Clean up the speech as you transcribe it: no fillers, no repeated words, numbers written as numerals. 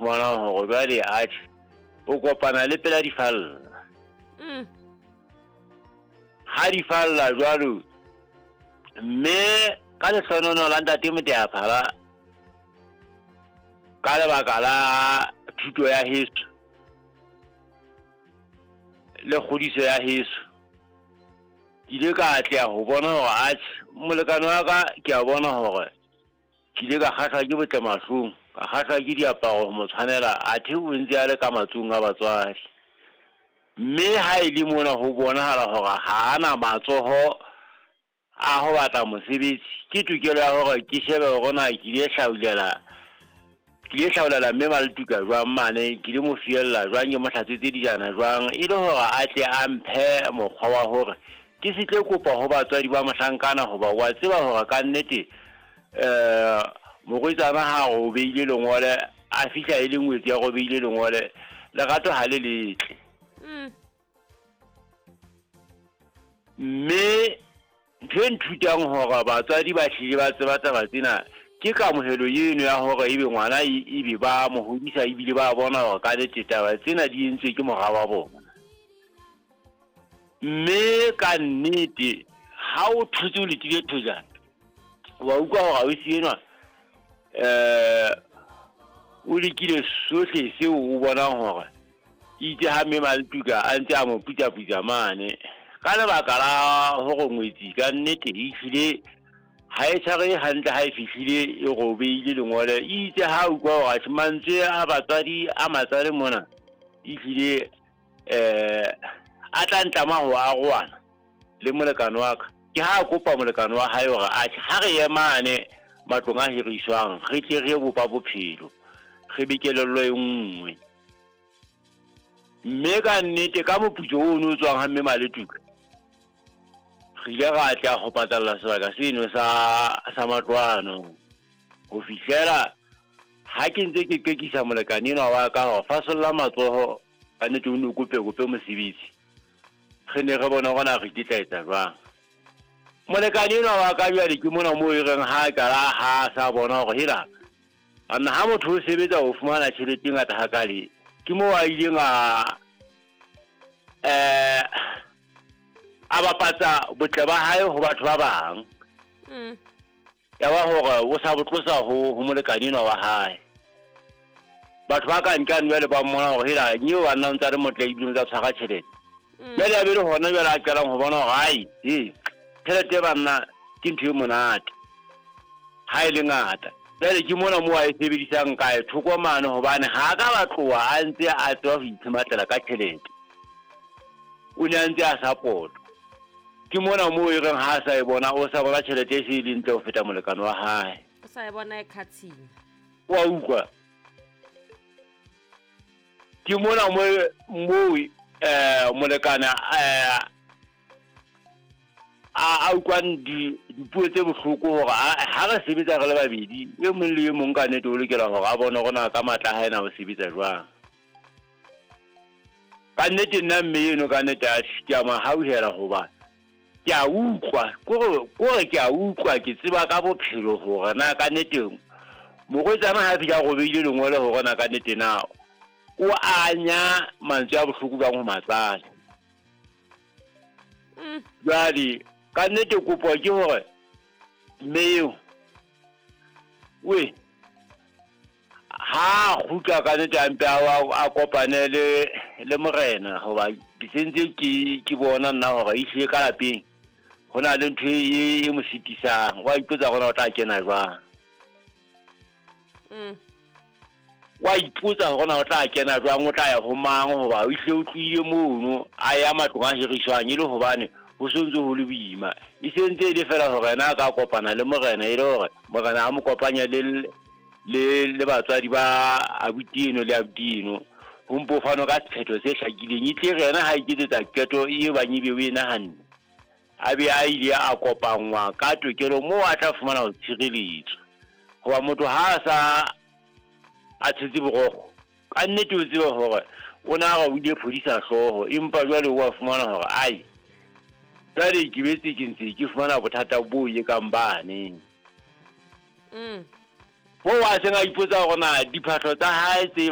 fumana hore jwale atjhe o kopana le pela di falla. Ha di falla jwalo mme ka lehlonono la ntate Moteaphala ka lebaka la thuto ya heso le kgodiso ya heso ke ile ka atleha ho bona hore atjhe molekane wa ka ke a bona hore ke ile ka kgahlwa ke botlemahlong ka kgahlwa ke diaparo ho mo tshwanela athe o ntse a le ka matsong a batswadi mme ha e le mona ho bonahala hore ha ana matsoho a ho batla mosebetsi ke tokelo ya hore ke shebe hore na ke ile hlaulela mme Maletuka jwang mane ke le mo fiella jwang ke mo hlatsetse dijana jwang e le hore a tle a mphe mokgwa wa hore ke se tle kopa ho batswadi ba mohlankana hoba wa tseba hore ka nnete mogoitsana ha go beile lengole a fihla e le ngwetsi ya go beile lengole lerato ha le letle mme ntho e nthutang hore batswadi ba hlile ba tseba taba tsena ke kamohelo eno ya hore ebe ngwana ebe ba mo hodisa ebile ba bona hore ka nnete taba tsena di entswe ke morao wa bona mme ka nnete ha o thutse o letile thojana wa utlwa hore ausi enwa o lekile sohle seo o bonang hore itse ha mme Maletuka a ntse a mo putsa mane ka lebaka la hore ngwetsi ka nnete e file ha e tshware hantle ha e fihlile e robeile lengole itse ha utlwa hore a mantswe a batswadi a matsale mona e file a tla ntlama ho arwana le molekane wa ka ke ha kopa molekane wa hae hore a ha re ye mane matlong a hiriswang re tle re bopa bophelo re bekelello e nngwe mme ka nnete ka moputso o no tswang ha mme Maletuka re ile ra tla ho patalla sebaka seno sa matlwano ho fihlela ha ke ntse ke kekisa molekane enwa wa ka ho fasolla matsoho ka nnete o no kope mosebetsi re ne re bona gona re tla etsa jwang molekane enwa wa ka jwale ke mona mo e reng ha kala ha sa bona hore hela ana ha motho o sebetsa ho fumana tjhelete ngata ha kale ke mo a ileng a bapatsa botle ba hae ho batho ba bang ya ba hore o sa botlosa ho molekane enwa wa hae batho ba ka nkane jwale ba mmona hore hela nyeo a nna ntse re motle ibile tsa tshwara tjhelete jwale a be le hona jwale a qalang ho bona hore ai tjhelete banna ke ntho e monate ha e le ngata jwale ke mona mo a e sebedisang ka e thokomane hobane ha ka ba tloha a ntse a tswa ho ithematela ka tjhelete o ne a ntse a support ke mona mo e reng ha sa e bona o sa bona tjhelete e se le ntle ho feta molekane wa hae o sa e bona e khatsing wa utlwa ke mona mo molekane a utlwang dipuo tse bohloko hore ha re sebetsa re le babedi e mong le e mong ka nnete o lokela hore a bone gona ka matla ha ena ho sebetsa jwang ka nnete nna mme eno ka nnete a ke a mahauhela hoba ke a utlwa kore ke a utlwa ke tseba ka bophelo hore na ka nnete mogoitsana ha fika go beile lengole hore na ka nnete na o anya mantswe a bohloko bang ho matsale jwale ka nnete kopo ke hore mme we ha khutla ka nnete a mpe a kopane le morena hoba di sentse ke bona nna hore e hle ka lapeng hona le ntho e mo sitisang wa ipotsa gona o tla kena jwang wa ipotsa gona o tla kena jwang o tla ya ho mang hoba o hle o tlile mono a ya matlong a hiriswang e le hobane ho sontse ho le boima e sentse le fela hore na ka kopana le morena e le hore morena a mo kopanya le batswadi ba abutino le abutino ho mpo fano ka phetho se hlakileng itle rena ha iketsetsa keto e ba nyibe o ena hanne a be a ile a kopangwa ka tokelo mo a tla fumana ho tshireletswa hoba motho ha sa a tshetse borogo ka nnete o tseba hore o na ga o ile phodisa hloho empa jwale o a fumana hore ai jwale ke betse ke ntse ke fumana bothata bo ye kang bane ho wa senga ipotsa hore na diphatlo tsa hae tse